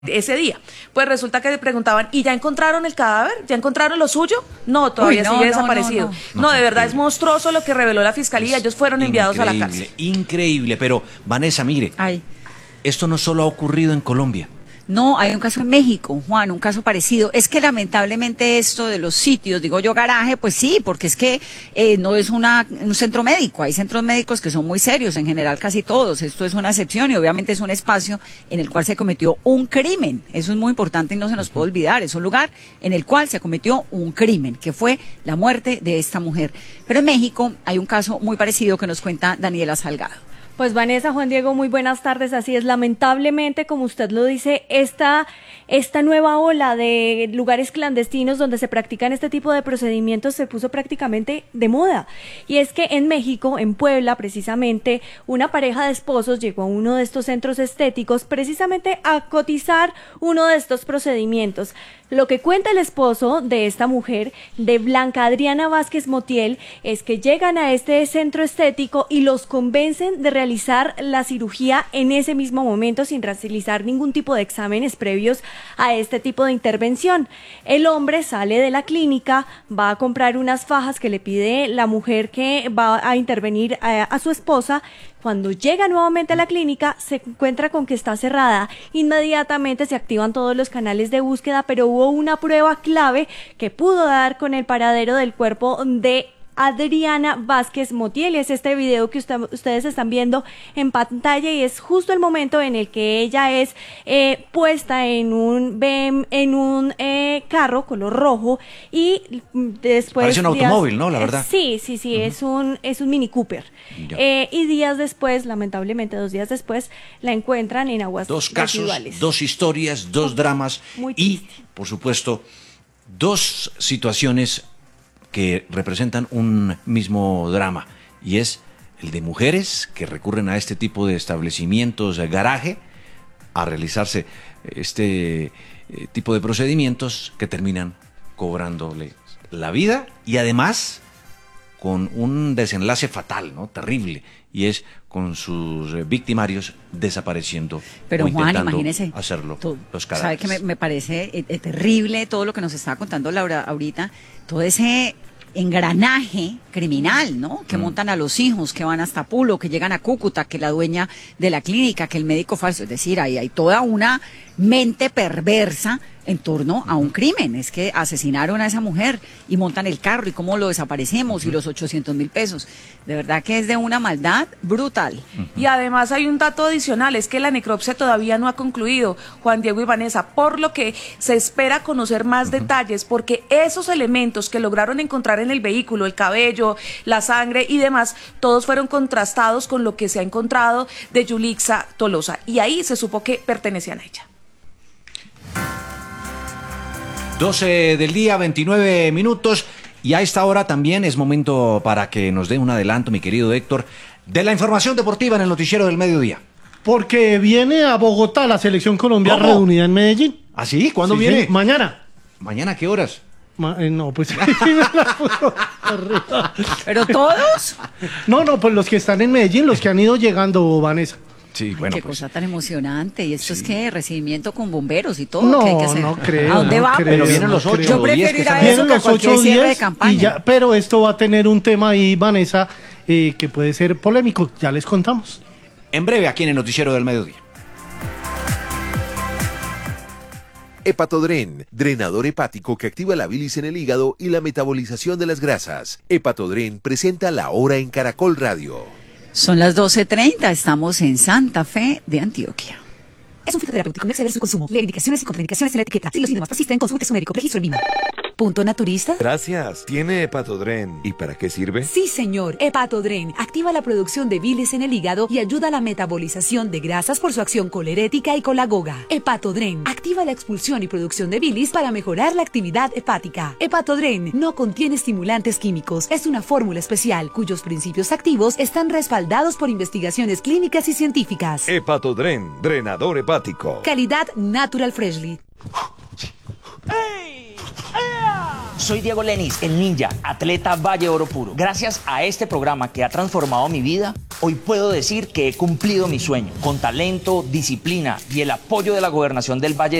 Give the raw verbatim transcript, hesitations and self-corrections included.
ese día. Pues resulta que le preguntaban, ¿y ya encontraron el cadáver? ¿Ya encontraron lo suyo? No, todavía Uy, no, sigue no, desaparecido. No, no. no, no de verdad es monstruoso lo que reveló la fiscalía. Es Ellos fueron enviados a la cárcel. Increíble, pero Vanessa, mire, Ay. esto no solo ha ocurrido en Colombia. No, hay un caso en México, Juan, un caso parecido. Es que lamentablemente esto de los sitios, digo yo garaje, pues sí, porque es que eh, no es una, un centro médico. Hay centros médicos que son muy serios, en general casi todos. Esto es una excepción y obviamente es un espacio en el cual se cometió un crimen. Eso es muy importante y no se nos puede olvidar. Es un lugar en el cual se cometió un crimen, que fue la muerte de esta mujer. Pero en México hay un caso muy parecido que nos cuenta Daniela Salgado. Pues Vanessa, Juan Diego, muy buenas tardes. Así es, lamentablemente, como usted lo dice, esta, esta nueva ola de lugares clandestinos donde se practican este tipo de procedimientos se puso prácticamente de moda. Y es que en México, en Puebla, precisamente, una pareja de esposos llegó a uno de estos centros estéticos precisamente a cotizar uno de estos procedimientos. Lo que cuenta el esposo de esta mujer, de Blanca Adriana Vázquez Motiel, es que llegan a este centro estético y los convencen de realizar la cirugía en ese mismo momento sin realizar ningún tipo de exámenes previos a este tipo de intervención. El hombre sale de la clínica, va a comprar unas fajas que le pide la mujer que va a intervenir a, a su esposa. Cuando llega nuevamente a la clínica, se encuentra con que está cerrada. Inmediatamente se activan todos los canales de búsqueda, pero hubo una prueba clave que pudo dar con el paradero del cuerpo de Adriana Vázquez Motiel. Es este video que usted, ustedes están viendo en pantalla y es justo el momento en el que ella es eh, puesta en un B M, en un eh, carro color rojo y después parece un días, automóvil, ¿no? La verdad. Eh, sí, sí, sí, uh-huh. es un es un Mini Cooper. Eh, y días después, lamentablemente dos días después, la encuentran en aguas dos casos, residuales. Dos historias, dos dramas Muy y, triste. por supuesto, dos situaciones que representan un mismo drama, y es el de mujeres que recurren a este tipo de establecimientos de garaje a realizarse este eh, tipo de procedimientos que terminan cobrándole la vida y además con un desenlace fatal, ¿no? Terrible, y es con sus victimarios desapareciendo. Pero o Juan, imagínese hacerlo tú, los cadáveres. ¿Sabe que me, me parece eh, eh, terrible todo lo que nos estaba contando Laura ahorita? Todo ese engranaje criminal, ¿no? Que mm. montan a los hijos, que van hasta Pulo, que llegan a Cúcuta, que la dueña de la clínica, que el médico falso. Es decir, ahí hay toda una mente perversa en torno a un crimen. Es que asesinaron a esa mujer y montan el carro y cómo lo desaparecemos uh-huh. y los ochocientos mil pesos. De verdad que es de una maldad brutal. Uh-huh. Y además hay un dato adicional, es que la necropsia todavía no ha concluido, Juan Diego y Vanessa, por lo que se espera conocer más uh-huh. detalles, porque esos elementos que lograron encontrar en el vehículo, el cabello, la sangre y demás, todos fueron contrastados con lo que se ha encontrado de Yulixa Tolosa, y ahí se supo que pertenecían a ella. doce del día, veintinueve minutos, y a esta hora también es momento para que nos dé un adelanto, mi querido Héctor, de la información deportiva en el noticiero del mediodía. Porque viene a Bogotá la selección Colombia ¿Cómo? reunida en Medellín. ¿Ah, sí? ¿Cuándo sí, viene? Sí, mañana. ¿Mañana a qué horas? Ma eh, no, pues... ¿Pero todos? No, no, pues los que están en Medellín, los que han ido llegando, Vanessa. Sí, Ay, bueno, qué pues, cosa tan emocionante. ¿Y esto sí. es qué? ¿Recibimiento con bomberos y todo? No, ¿Qué hay que hacer? no creo. ¿A dónde no vamos? creo, pero vienen los no ocho. creo. Yo prefiero ir a Vienen eso que a los cualquier ocho cierre de días campaña. y ya, pero esto va a tener un tema ahí, Vanessa, eh, que puede ser polémico. Ya les contamos. En breve, aquí en el noticiero del mediodía. Hepatodren, drenador hepático que activa la bilis en el hígado y la metabolización de las grasas. Hepatodren presenta La Hora en Caracol Radio. Son las doce treinta, estamos en Santa Fe de Antioquia. Es un fitoterapéutico, no exceder su consumo. Lee indicaciones y contraindicaciones en la etiqueta. Si los síntomas persisten, consulte a su médico. Registro en Vima. ¿Punto naturista? Gracias. ¿Tiene Hepatodren? ¿Y para qué sirve? Sí, señor. Hepatodren activa la producción de bilis en el hígado y ayuda a la metabolización de grasas por su acción colerética y colagoga. Hepatodren activa la expulsión y producción de bilis para mejorar la actividad hepática. Hepatodren no contiene estimulantes químicos. Es una fórmula especial cuyos principios activos están respaldados por investigaciones clínicas y científicas. Hepatodren, drenador hepático. Calidad Natural Freshly. Soy Diego Lenis, el ninja, atleta Valle Oro Puro. Gracias a este programa que ha transformado mi vida, Hoy puedo decir que he cumplido mi sueño. Con talento, disciplina y el apoyo de la Gobernación del Valle